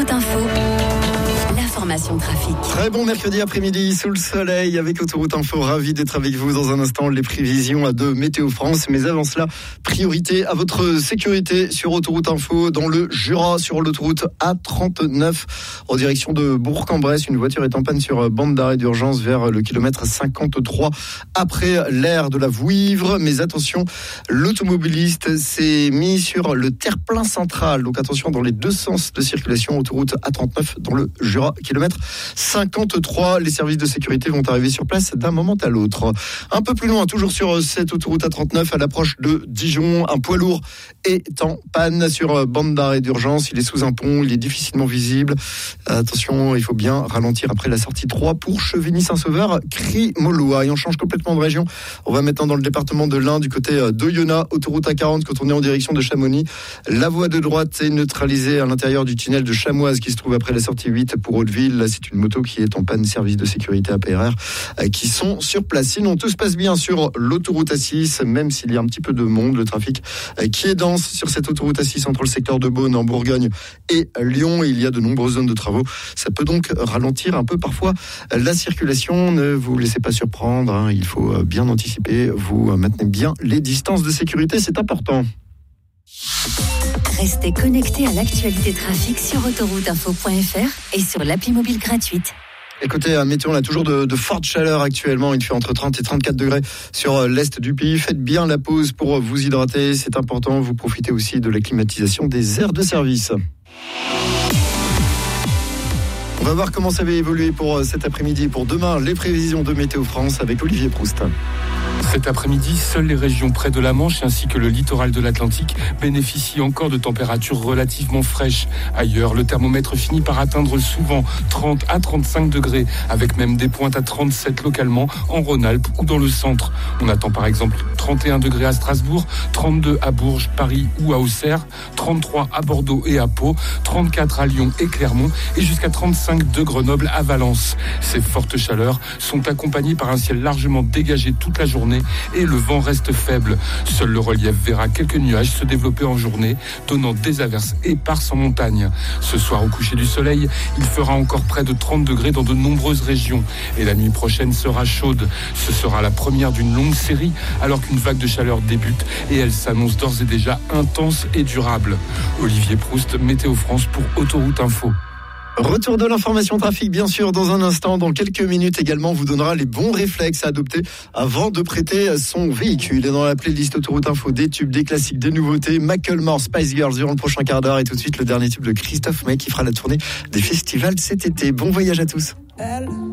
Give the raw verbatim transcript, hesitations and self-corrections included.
Autoroute Info, l'information trafic. Très bon mercredi après-midi sous le soleil avec Autoroute Info. Ravi d'être avec vous dans un instant. Les prévisions de Météo France. Mais avant cela, priorité à votre sécurité sur Autoroute Info dans le Jura, sur l'autoroute A trente-neuf en direction de Bourg-en-Bresse. Une voiture est en panne sur bande d'arrêt d'urgence vers le kilomètre cinquante-trois après l'aire de la Vouivre. Mais attention, l'automobiliste s'est mis sur le terre-plein central. Donc attention dans les deux sens de circulation. Autoroute A trente-neuf dans le Jura, kilomètre cinquante-trois. Les services de sécurité vont arriver sur place d'un moment à l'autre. Un peu plus loin, toujours sur cette autoroute A trente-neuf, à l'approche de Dijon, un poids lourd est en panne sur bande d'arrêt d'urgence. Il est sous un pont, il est difficilement visible. Attention, il faut bien ralentir après la sortie trois pour Chevigny-Saint-Sauveur, Cry-Maulois. Et on change complètement de région. On va maintenant dans le département de l'Ain, du côté d'Oyonnax, autoroute A quarante, quand on est en direction de Chamonix. La voie de droite est neutralisée à l'intérieur du tunnel de Chamoise qui se trouve après la sortie huit pour Hauteville. Là, c'est une moto qui est en panne. Service de sécurité A P R R qui sont sur place. Sinon, tout se passe bien sur l'autoroute A six, même s'il y a un petit peu de monde. Le trafic qui est dense sur cette autoroute A six entre le secteur de Beaune en Bourgogne et Lyon. Il y a de nombreuses zones de travaux. Ça peut donc ralentir un peu parfois la circulation. Ne vous laissez pas surprendre, hein. Il faut bien anticiper. Vous maintenez bien les distances de sécurité, c'est important. Restez connectés à l'actualité trafic sur autoroute info point f r et sur l'appli mobile gratuite. Écoutez, à météo, on a toujours de, de fortes chaleurs actuellement. Il fait entre trente et trente-quatre degrés sur l'est du pays. Faites bien la pause pour vous hydrater, c'est important. Vous profitez aussi de la climatisation des aires de service. On va voir comment ça va évoluer pour cet après-midi et pour demain. Les prévisions de Météo France avec Olivier Proust. Cet après-midi, seules les régions près de la Manche ainsi que le littoral de l'Atlantique bénéficient encore de températures relativement fraîches. Ailleurs, le thermomètre finit par atteindre souvent trente à trente-cinq degrés, avec même des pointes à trente-sept localement en Rhône-Alpes ou dans le centre. On attend par exemple trente et un degrés à Strasbourg, trente-deux à Bourges, Paris ou à Auxerre, trente-trois à Bordeaux et à Pau, trente-quatre à Lyon et Clermont et jusqu'à trente-cinq de Grenoble à Valence. Ces fortes chaleurs sont accompagnées par un ciel largement dégagé toute la journée et le vent reste faible. Seul le relief verra quelques nuages se développer en journée, donnant des averses éparses en montagne. Ce soir, au coucher du soleil, il fera encore près de trente degrés dans de nombreuses régions. Et la nuit prochaine sera chaude. Ce sera la première d'une longue série, alors qu'une vague de chaleur débute et elle s'annonce d'ores et déjà intense et durable. Olivier Proust, Météo France pour Autoroute Info. Retour de l'information trafic, bien sûr, dans un instant. Dans quelques minutes également, vous donnera les bons réflexes à adopter avant de prêter son véhicule. Et dans la playlist Autoroute Info, des tubes, des classiques, des nouveautés, Macklemore, Spice Girls durant le prochain quart d'heure. Et tout de suite, le dernier tube de Christophe Maé qui fera la tournée des festivals cet été. Bon voyage à tous. Elle